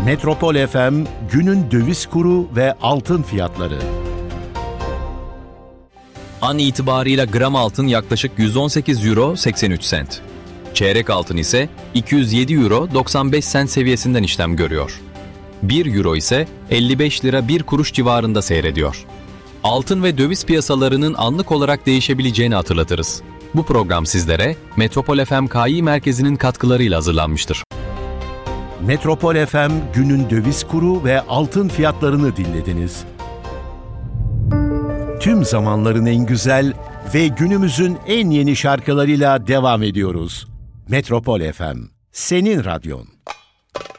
Metropol FM günün döviz kuru ve altın fiyatları. An itibarıyla gram altın yaklaşık 118 euro 83 sent. Çeyrek altın ise 207 euro 95 sent seviyesinden işlem görüyor. 1 euro ise 55 lira 1 kuruş civarında seyrediyor. Altın ve döviz piyasalarının anlık olarak değişebileceğini hatırlatırız. Bu program sizlere Metropol FM Kİ Merkezi'nin katkılarıyla hazırlanmıştır. Metropol FM günün döviz kuru ve altın fiyatlarını dinlediniz. Tüm zamanların en güzel ve günümüzün en yeni şarkılarıyla devam ediyoruz. Metropol FM, senin radyon.